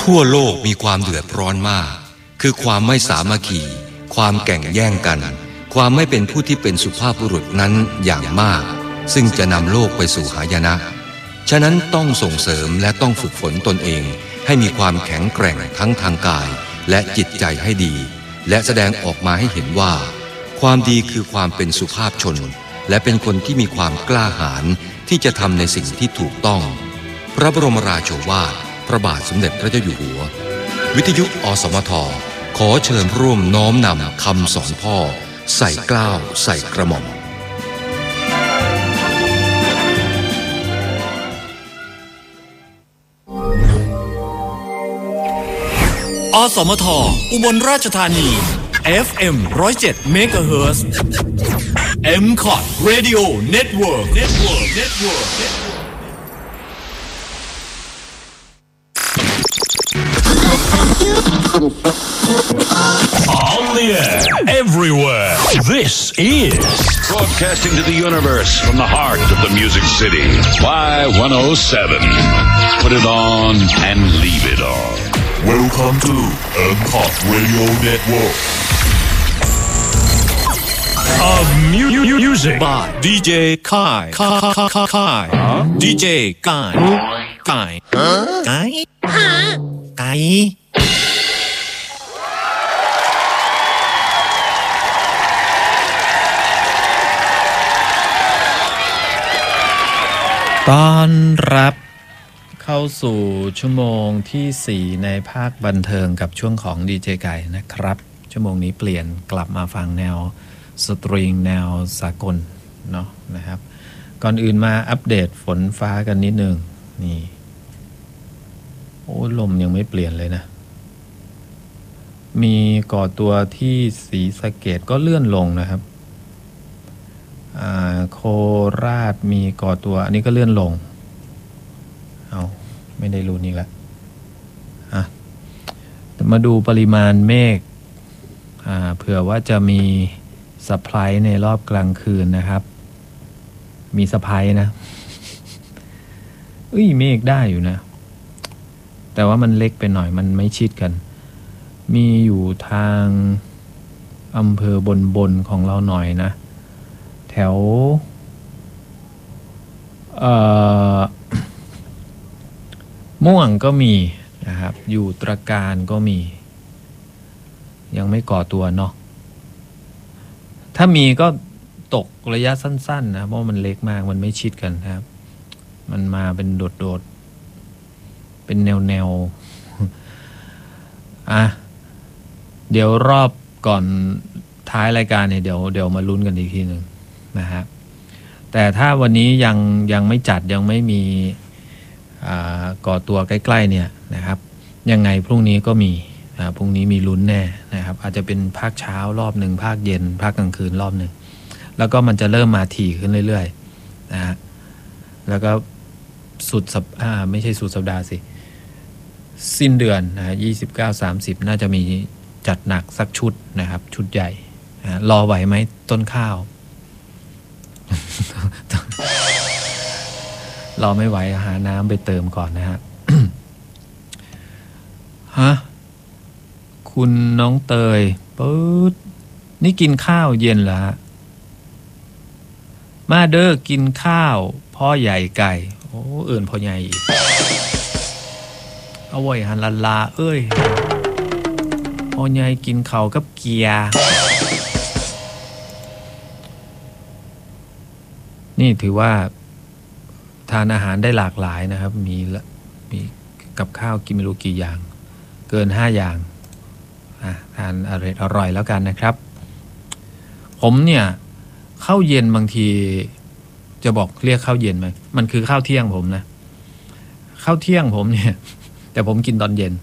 ทั่วโลกมีความเดือดร้อนมากคือความไม่สามัคคีความแข่งแย่งกันความไม่เป็นผู้ที่เป็นสุภาพบุรุษนั้นอย่างมากซึ่งจะนำโลกไปสู่หายนะฉะนั้นต้องส่งเสริมและต้องฝึกฝนตนเองให้มีความแข็งแกร่งทั้งทางกายและจิตใจให้ดีและแสดงออกมาให้เห็นว่าความดีคือความเป็นสุภาพชนและเป็นคนที่มีความกล้าหาญที่จะทำในสิ่งที่ถูกต้องพระบรมราโชวาทพระบาทสมเด็จพระเจ้าอยู่หัววิทยุอสมทขอเชิญร่วมน้อมนำคำสอนพ่อใส่เกล้าใส่กระหม่อมอสมทอุบลราชธานี FM 107 MHz MCOT Radio Network On the air, everywhere. This is broadcasting to the universe from the heart of the Music City. Y107. Put it on and leave it on. Welcome to MCOT Radio Network of music by DJ Kai. DJ Kai. Kai. ต้อนรับเข้าสู่ชั่วโมงที่4ในภาคบันเทิงกับช่วงของดีเจไก่นะครับชั่วโมงนี้เปลี่ยนกลับมาฟังแนวสตริงแนวสากลเนาะนะครับก่อนอื่นมาอัปเดตฝนฟ้ากันนิดนึงนี่โอ้ลมยังไม่เปลี่ยนเลยนะมีก่อตัวที่ศรีสะเกษก็เลื่อนลงนะครับโคราชมีก่อตัวอันนี้ก็เลื่อนลงเอาไม่ได้รู้นี่แหละมาดูปริมาณเมฆเผื่อว่าจะมีซัพพลายในรอบกลางคืนนะครับมีซัพพลายนะเมฆได้อยู่นะแต่ว่ามันเล็กไปหน่อยมันไม่ชิดกันมีอยู่ทางอำเภอบนของเราหน่อยนะแถวม่วงก็มีนะครับอยู่ตราการก็มียังไม่ก่อตัวเนาะถ้ามีก็ตกระยะสั้นๆนะเพราะมันเล็กมากมันไม่ชิดกันครับมันมาเป็นโดดๆเป็นแนวเดี๋ยวรอบก่อนท้ายรายการเนี่ยเดี๋ยวมาลุ้นกันอีกทีหนึ่งนะฮะแต่ถ้าวันนี้ยังไม่จัดยังไม่มีก่อตัวใกล้ๆเนี่ยนะครับยังไงพรุ่งนี้ก็มีพรุ่งนี้มีลุ้นแน่นะครับอาจจะเป็นภาคเช้ารอบหนึ่งภาคเย็นภาคกลางคืนรอบหนึ่งแล้วก็มันจะเริ่มมาถี่ขึ้นเรื่อยๆนะฮะแล้วก็ไม่ใช่สุดสัปดาห์สิสิ้นเดือนนะ29-30น่าจะมีจัดหนักสักชุดนะครับชุดใหญ่รอไหวไหมต้นข้าว รอไม่ไหวหาน้ำไปเติมก่อนนะฮะ คุณน้องเตยปึ๊ดนี่กินข้าวเย็นเหรอฮะมาเด้อกินข้าวพ่อใหญ่ไก่โอ้อื่นพ่อใหญ่อีกเอาไว้หันลาเอ้ยพ่อใหญ่กินข้าวกับเกียร์นี่ถือว่าทานอาหารได้หลากหลายนะครับมีกับข้าวกินไม่รู้กี่อย่างเกิน5อย่างทานอร่อยแล้วกันนะครับผมเนี่ยข้าวเย็นบางทีจะบอกเรียกข้าวเย็นไหมมันคือข้าวเที่ยงผมนะข้าวเที่ยงผมเนี่ยแต่ผมกินตอนเย็น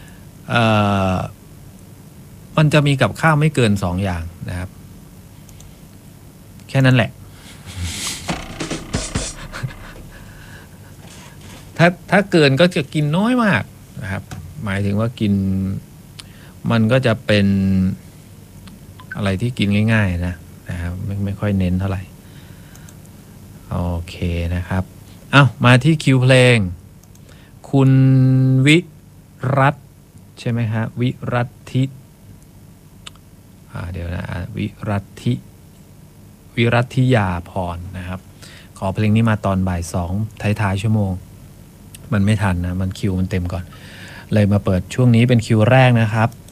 มันจะมีกับข้าวไม่เกิน2อย่างนะครับแค่นั้นแหละถ้าเกินก็จะกินน้อยมากนะครับหมายถึงว่ากินมันก็จะเป็นอะไรที่กินง่ายๆนะครับไม่ค่อยเน้นเท่าไหร่โอเคนะครับมาที่คิวเพลงคุณวิรัตใช่ไหมฮะวิรัติเดี๋ยวนะวิรัติยาพรนะครับขอเพลงนี้มาตอนบ่าย2ท้ายๆชั่วโมงมันไม่ทันนะมันคิวมันเต็มก่อนเลยมาเปิดช่วงนี้เป็นคิวแรกนะครับ